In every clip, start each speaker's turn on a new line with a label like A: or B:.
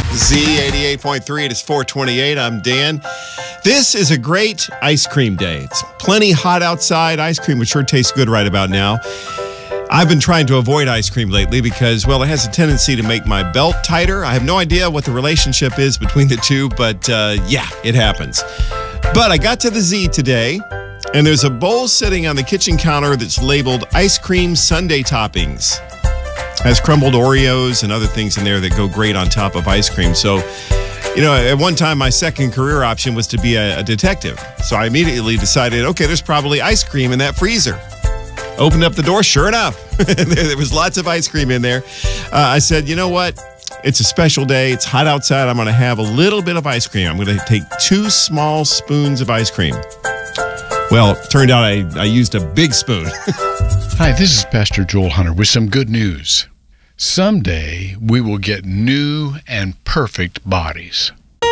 A: Z88.3, it is 428. I'm Dan. This is a great ice cream day. It's plenty hot outside. Ice cream would sure taste good right about now. I've been trying to avoid ice cream lately because, well, it has a tendency to make my belt tighter. I have no idea what the relationship is between the two, but yeah, it happens. But I got to the Z today, and there's a bowl sitting on the kitchen counter that's labeled ice cream sundae toppings. Has crumbled Oreos and other things in there that go great on top of ice cream. So, you know, at one time, my second career option was to be a detective. So I immediately decided, okay, there's probably ice cream in that freezer. Opened up the door, sure enough, there was lots of ice cream in there. I said, you know what? It's a special day. It's hot outside. I'm going to have a little bit of ice cream. I'm going to take 2 small spoons of ice cream. Well, it turned out I used a big spoon.
B: Hi, this is Pastor Joel Hunter with some good news. Someday we will get new and perfect bodies.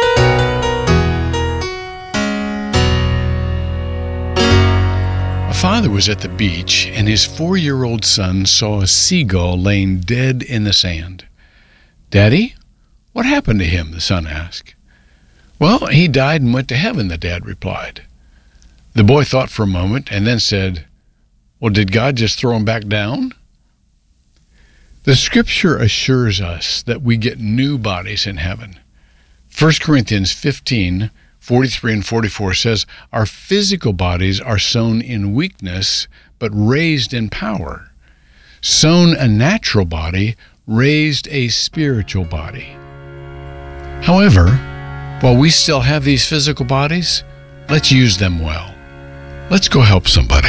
B: A father was at the beach and his 4-year-old son saw a seagull laying dead in the sand. "Daddy, what happened to him?" the son asked. "Well, he died and went to heaven," the dad replied. The boy thought for a moment and then said, "Well, did God just throw him back down?" The Scripture assures us that we get new bodies in heaven. 1 Corinthians 15:43 and 44 says, "Our physical bodies are sown in weakness, but raised in power. Sown a natural body, raised a spiritual body." However, while we still have these physical bodies, let's use them well. Let's go help somebody.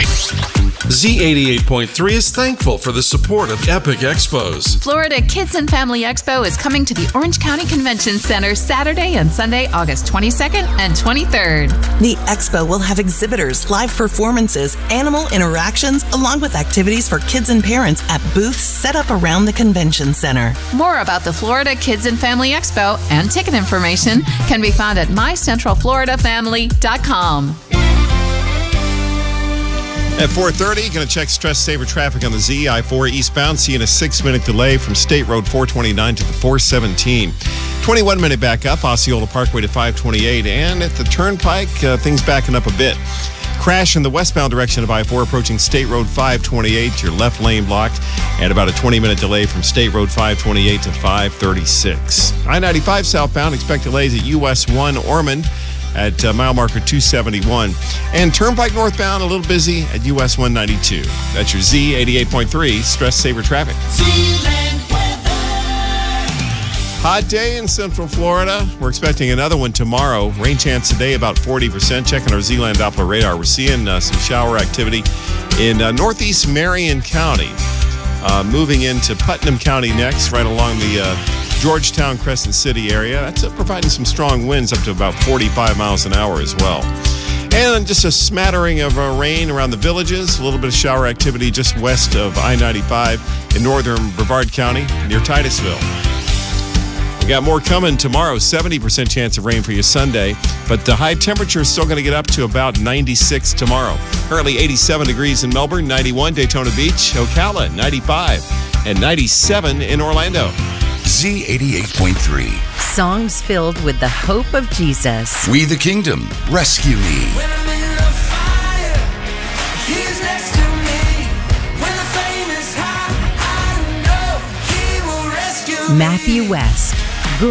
C: Z88.3 is thankful for the support of Epic Expos.
D: Florida Kids and Family Expo is coming to the Orange County Convention Center Saturday and Sunday, August 22nd and 23rd.
E: The expo will have exhibitors, live performances, animal interactions, along with activities for kids and parents at booths set up around the convention center.
D: More about the Florida Kids and Family Expo and ticket information can be found at mycentralfloridafamily.com.
A: At 4:30, going to check stress saver traffic on the Z, I-4 eastbound, seeing a 6-minute delay from State Road 429 to the 417. 21-minute backup, Osceola Parkway to 528, and at the Turnpike, things backing up a bit. Crash in the westbound direction of I-4 approaching State Road 528, your left lane blocked, and about a 20-minute delay from State Road 528 to 536. I-95 southbound, expect delays at US 1 Ormond at mile marker 271. And Turnpike northbound, a little busy at US 192. That's your Z88.3 stress saver traffic. Hot day in Central Florida. We're expecting another one tomorrow. Rain chance today about 40%. Checking our Z-Land Doppler radar. We're seeing some shower activity in northeast Marion County. Moving into Putnam County next, right along the Georgetown, Crescent City area. That's providing some strong winds up to about 45 miles an hour as well. And just a smattering of rain around the villages. A little bit of shower activity just west of I-95 in northern Brevard County near Titusville. We got more coming tomorrow. 70% chance of rain for you Sunday. But the high temperature is still going to get up to about 96 tomorrow. Currently 87 degrees in Melbourne, 91 Daytona Beach, Ocala, 95, and 97 in Orlando.
F: Z88.3.
G: Songs filled with the hope of Jesus.
F: We the Kingdom, Rescue Me.
H: When I'm in the fire, he's next to me. When the flame is high, I know he will rescue me.
G: Matthew West.